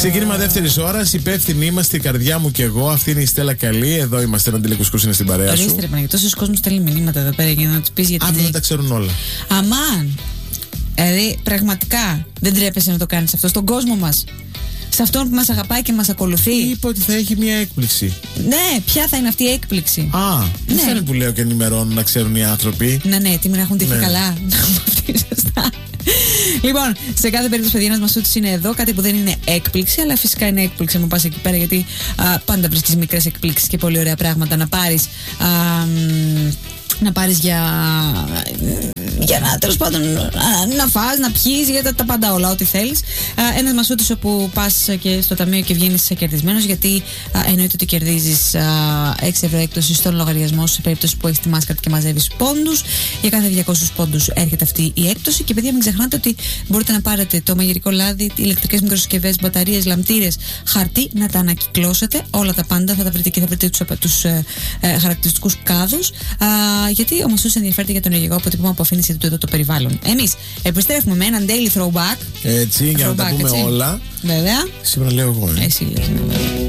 Ξεκίνημα δεύτερης ώρας. Υπεύθυνοι είμαστε, η καρδιά μου και εγώ. Αυτή είναι η Στέλλα Καλή. Εδώ είμαστε, ένα Αντιλικουσκούς είναι στην παρέα σου. Ορίστε, ρε, τόσος κόσμος στέλνει μηνύματα εδώ πέρα για να του πει γιατί. Αύριο δεν τα ξέρουν όλα. Αμάν! Δηλαδή, πραγματικά δεν τρέπεσαι να το κάνεις αυτό στον κόσμο μας. Σε αυτόν που μας αγαπάει και μας ακολουθεί. Είπε ότι θα έχει μια έκπληξη. Ναι, ποια θα είναι αυτή η έκπληξη? Δεν θα είναι που λέω και ενημερώνουν να ξέρουν οι άνθρωποι. Ναι, τι να έχουν τύχει καλά. Σωστά. Λοιπόν, σε κάθε περίπτωση, παιδιά, ένας Μασούτης είναι εδώ. Κάτι που δεν είναι έκπληξη, αλλά φυσικά είναι έκπληξη να πας εκεί πέρα, γιατί πάντα βρίσκεις μικρές εκπλήξεις και πολύ ωραία πράγματα να πάρεις. Να πάρεις για να, τέλος πάντων, να φας, να πιείς, για τα πάντα όλα, ό,τι θέλεις. Ένας Μασούτης όπου πας και στο ταμείο και βγαίνεις κερδισμένος, γιατί εννοείται ότι κερδίζεις 6 ευρώ έκπτωση στον λογαριασμό σε περίπτωση που έχεις τη μάσκα και μαζεύεις πόντους. Για κάθε 200 πόντους έρχεται αυτή η έκπτωση. Και παιδιά, μην ξεχνάτε ότι μπορείτε να πάρετε το μαγειρικό λάδι, ηλεκτρικές μικροσυσκευές, μπαταρίες, λαμπτήρες, χαρτί, να τα ανακυκλώσετε. Όλα τα πάντα θα τα βρείτε και θα βρείτε τους χαρακτηριστικούς κάδους. Γιατί ο Μασούτης ενδιαφέρεται για τον ενεργειακό αποτύπωμα που αφήνει εδώ το περιβάλλον. Εμείς επιστρέφουμε με έναν daily throwback. Έτσι, για να τα πούμε έτσι. όλα. Βέβαια. Σήμερα λέω εγώ. Εσύ λες, ναι, βέβαια.